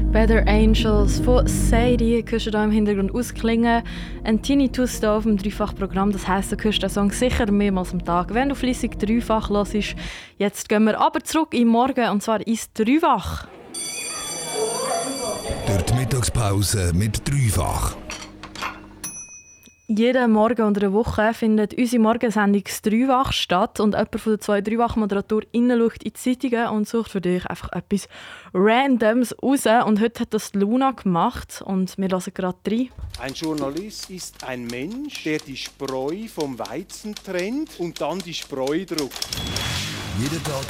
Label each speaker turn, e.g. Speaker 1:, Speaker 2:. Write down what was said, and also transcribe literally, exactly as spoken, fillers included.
Speaker 1: Better Angels von Sadie hörst du hier im Hintergrund ausklingen. Ein Tinnitus hier auf dem Dreifach-Programm, das heisst, du hörst den Song sicher mehrmals am Tag, wenn du fleissig Dreifach hörst. Jetzt gehen wir aber zurück im Morgen, und zwar ins Dreifach.
Speaker 2: Durch die Mittagspause mit Dreifach.
Speaker 1: Jeden Morgen unter der Woche findet unsere Morgensendung das Dreifach statt und jemand von den zwei Dreifach-ModeratorInnen schaut in die Zeitungen und sucht für dich einfach etwas Randoms raus. Und heute hat das Luna gemacht und wir hören gerade rein.
Speaker 3: Ein Journalist ist ein Mensch, der die Spreu vom Weizen trennt und dann die Spreu druckt.
Speaker 2: Jeden Tag